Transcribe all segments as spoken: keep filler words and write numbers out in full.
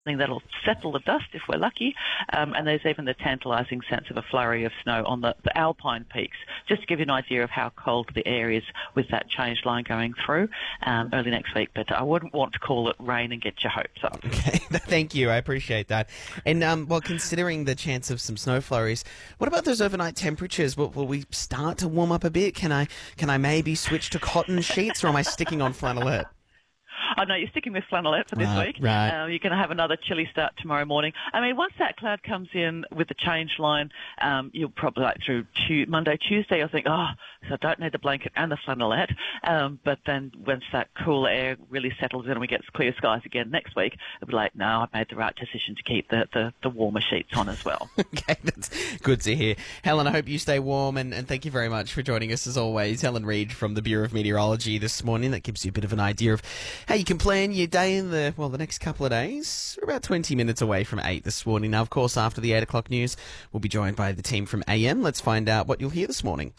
That'll settle the dust if we're lucky, um, and there's even the tantalising sense of a flurry of snow on the, the alpine peaks, just to give you an idea of how cold the air is with that change line going through um, early next week. But I wouldn't want to call it rain and get your hopes up. Okay, thank you. I appreciate that. And um, well, considering the chance of some snow flurries, what about those overnight temperatures? Will, will we start to warm up a bit? Can I can I maybe switch to cotton sheets, or am I sticking on flannelette? Oh, no, you're sticking with flannelette for this right, week. Right. Uh, you're going to have another chilly start tomorrow morning. I mean, once that cloud comes in with the change line, um, you'll probably, like through tu- Monday, Tuesday, you'll think, oh, so I don't need the blanket and the flannelette. Um, but then once that cool air really settles in and we get clear skies again next week, it'll be like, no, I've made the right decision to keep the, the, the warmer sheets on as well. Okay, that's good to hear. Helen, I hope you stay warm, and, and thank you very much for joining us as always. Helen Reid from the Bureau of Meteorology this morning. That gives you a bit of an idea of how you can plan your day in the, well, the next couple of days. We're about twenty minutes away from eight this morning. Now, of course, after the eight o'clock news, we'll be joined by the team from A M. Let's find out what you'll hear this morning.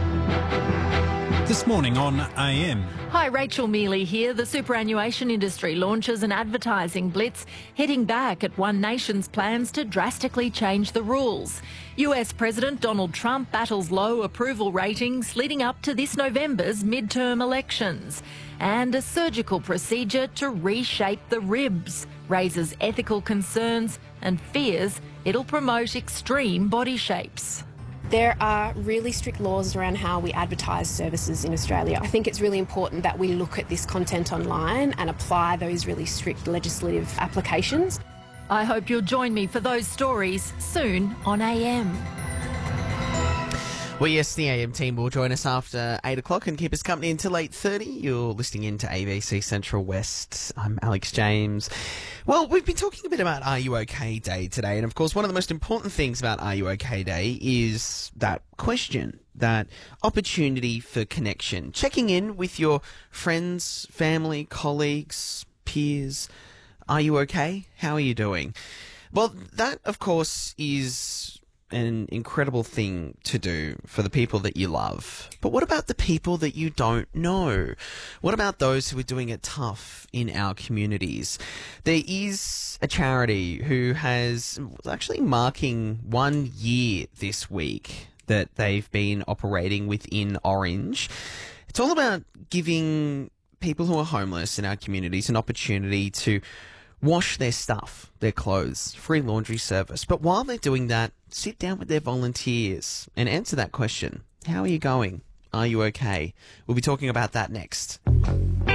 This morning on A M. Hi, Rachel Mealy here. The superannuation industry launches an advertising blitz hitting back at One Nation's plans to drastically change the rules. U S President Donald Trump battles low approval ratings leading up to this November's midterm elections. And a surgical procedure to reshape the ribs raises ethical concerns and fears it'll promote extreme body shapes. There are really strict laws around how we advertise services in Australia. I think it's really important that we look at this content online and apply those really strict legislative applications. I hope you'll join me for those stories soon on A M. Well, yes, the A M team will join us after eight o'clock and keep us company until eight thirty. You're listening in to A B C Central West. I'm Alex James. Well, we've been talking a bit about Are You OK Day today, and of course one of the most important things about Are You OK Day is that question, that opportunity for connection. Checking in with your friends, family, colleagues, peers. Are you okay? How are you doing? Well, that, of course, is an incredible thing to do for the people that you love. But what about the people that you don't know? What about those who are doing it tough in our communities? There is a charity who has actually marking one year this week that they've been operating within Orange. It's all about giving people who are homeless in our communities an opportunity to wash their stuff, their clothes, free laundry service. But while they're doing that, sit down with their volunteers and answer that question. How are you going? Are you okay? We'll be talking about that next.